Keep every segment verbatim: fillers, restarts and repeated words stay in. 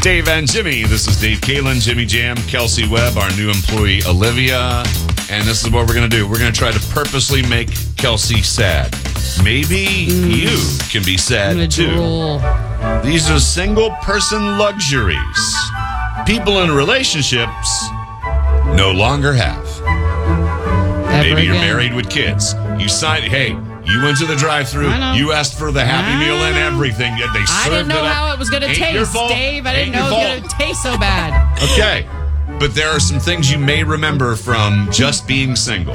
Dave and Jimmy. This is Dave Kalin, Jimmy Jam, Kelsey Webb, our new employee, Olivia. And this is what we're going to do. We're going to try to purposely make Kelsey sad. Maybe mm. you can be sad, too. Drool. These are single-person luxuries people in relationships no longer have. Ever Maybe you're again. married with kids. You signed, hey, you went to the drive-thru. You asked for the Happy Meal and everything. They served I didn't know it how it was going to taste, Dave. I didn't Ain't know it was going to taste so bad. Okay. But there are some things you may remember from just being single.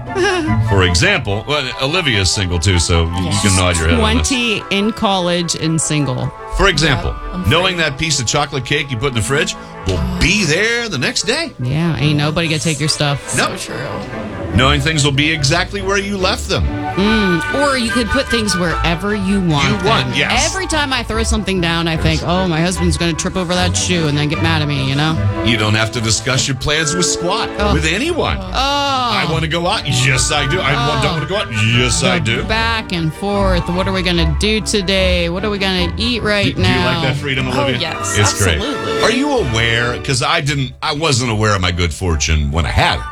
For example, well, Olivia's single too, so you yes. can nod your head on this. twenty in college and single. For example, yeah, knowing that piece of chocolate cake you put in the fridge will be there the next day. Yeah, ain't nobody gonna take your stuff. No. So true. Knowing things will be exactly where you left them. Mm, or you could put things wherever you want. You them. want, yes. Every time I throw something down, I think, oh, my husband's going to trip over that shoe and then get mad at me, you know? You don't have to discuss your plans with Squat, oh. with anyone. Oh. I want to go out. Yes, I do. I oh. don't want to go out. Yes, the I do. Back and forth. What are we going to do today? What are we going to eat right do, now? Do you like that freedom, Olivia? Oh, yes. It's absolutely. Great. Are you aware? Because I didn't, I wasn't aware of my good fortune when I had it.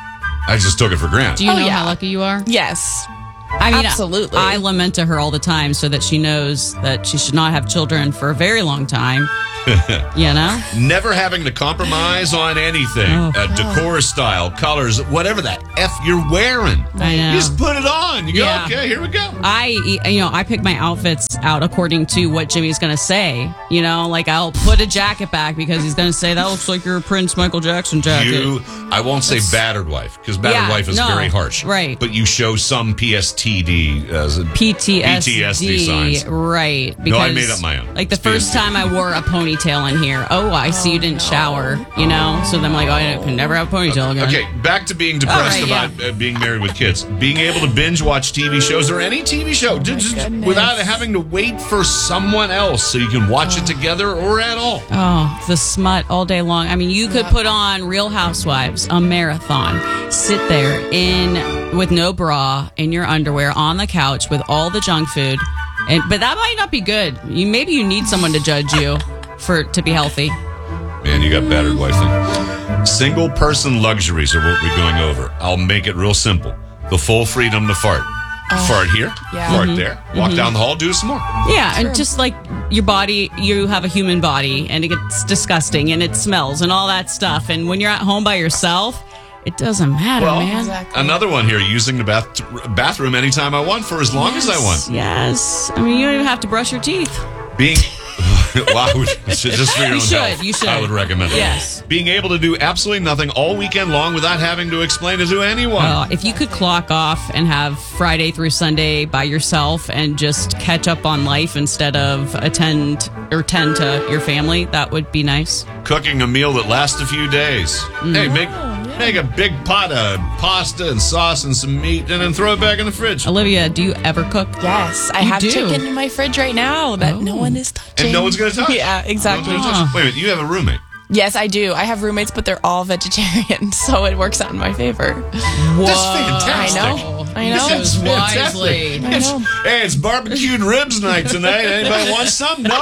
I just took it for granted. Do you oh, know yeah. how lucky you are? Yes. I mean, absolutely. I, I lament to her all the time so that she knows that she should not have children for a very long time. You know? Never having to compromise on anything. Oh. Uh, decor style, colors, whatever that F you're wearing. I know. You just put it on. You go, Yeah. okay, here we go. I, you know, I pick my outfits out according to what Jimmy's going to say. You know, like I'll put a jacket back because he's going to say, that looks like your Prince Michael Jackson jacket. You, I won't say That's, battered wife, because battered yeah, wife is no, very harsh. Right. But you show some P S T D, uh, P T S D, P T S D signs. Right. Because, no, I made up my own. Like the it's first P S D. time I wore a ponytail in here. Oh, I see oh, you didn't no. shower, you know? So then I'm like, oh, I can never have a ponytail again. Okay, back to being depressed right, about yeah. uh, being married with kids. Being able to binge watch T V shows or any T V show oh just, without having to wait for someone else so you can watch oh. it together or at all. Oh, the smut all day long. I mean, you could put on Real Housewives, a marathon, sit there in with no bra, in your underwear, on the couch with all the junk food. And but that might not be good. You maybe you need someone to judge you for to be healthy. Man, you got battered wife thing. Single person luxuries are what we're going over. I'll make it real simple. The full freedom to fart. Oh, fart here, yeah. fart mm-hmm. there, walk mm-hmm. down the hall, do some more. Yeah, True. And just like your body, you have a human body, and it gets disgusting, and it smells, and all that stuff. And when you're at home by yourself, it doesn't matter, well, man. Exactly. Another one here, using the bath- bathroom anytime I want for as long yes, as I want. Yes. I mean, you don't even have to brush your teeth. Being... well, I would, just for your you own should, health, you should. I would recommend it. Yes. Being able to do absolutely nothing all weekend long without having to explain it to anyone. Uh, if you could clock off and have Friday through Sunday by yourself and just catch up on life instead of attend or tend to your family, that would be nice. Cooking a meal that lasts a few days. Mm. Hey, make make a big pot of pasta and sauce and some meat and then throw it back in the fridge. Olivia, do you ever cook? Yes, I you have do. chicken in my fridge right now that oh. no one is touching. And no one's going to touch? Yeah, exactly. No touch. Wait a minute, you have a roommate. Yes, I do. I have roommates, but they're all vegetarian, so it works out in my favor. Whoa. That's fantastic. I know. I know. This is wisely. It's, hey, it's barbecued ribs night tonight. Anybody want some? No.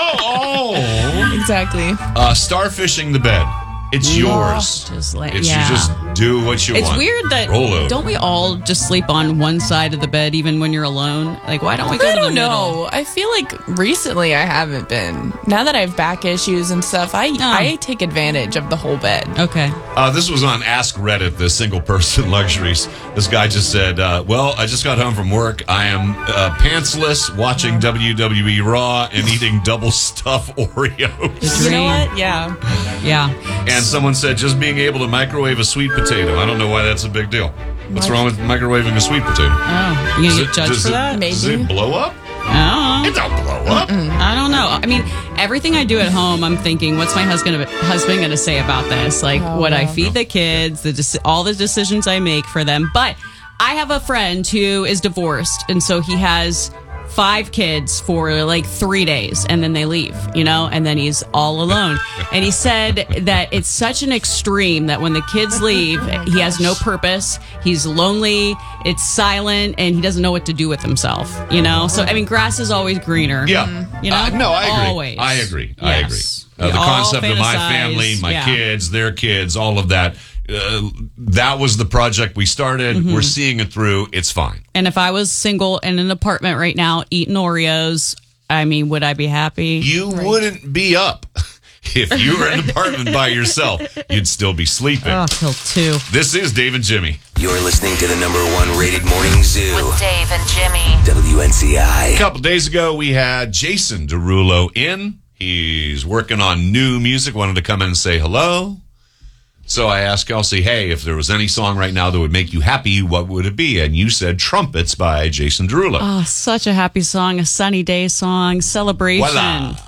Oh. Exactly. Uh, starfishing the bed. It's yours. Just like, it's yeah. you just do what you it's want. It's weird that Roll over. Don't we all just sleep on one side of the bed even when you're alone? Like, why don't we go I to the don't middle? know. I feel like recently I haven't been. Now that I have back issues and stuff, I oh. I take advantage of the whole bed. Okay. Uh, this was on Ask Reddit, the single person luxuries. This guy just said, uh, well, I just got home from work. I am uh, pantsless, watching W W E Raw and eating double stuff Oreos. You know what? Yeah. Yeah. And someone said, just being able to microwave a sweet potato. I don't know why that's a big deal. What's wrong with microwaving a sweet potato? Oh, you gonna get judged for it, that? Maybe. Does it blow up? Oh. It don't blow up. Mm-mm. I don't know. I mean, everything I do at home, I'm thinking, what's my husband husband going to say about this? Like, oh, what yeah. I feed the kids, the all the decisions I make for them. But I have a friend who is divorced, and so he has five kids for like three days and then they leave, you know, and then he's all alone. And he said that it's such an extreme that when the kids leave, oh he has no purpose. He's lonely. It's silent and he doesn't know what to do with himself, you know? So, I mean, grass is always greener. Yeah. You know? Uh, no, I agree. Always. I agree. I Yes. agree. Uh, the We all concept of my fantasize, family, my yeah. kids, their kids, all of that. Uh, that was the project we started. Mm-hmm. We're seeing it through. It's fine. And if I was single in an apartment right now eating Oreos, I mean, would I be happy? You wouldn't be up. If you were in an apartment by yourself, you'd still be sleeping. Oh, till two. This is Dave and Jimmy. You're listening to the number one rated morning zoo. With Dave and Jimmy. W N C I. A couple days ago, we had Jason Derulo in. He's working on new music, wanted to come in and say hello. So I asked Kelsey, hey, if there was any song right now that would make you happy, what would it be? And you said Trumpets by Jason Derulo. Oh, such a happy song, a sunny day song, celebration. Voila.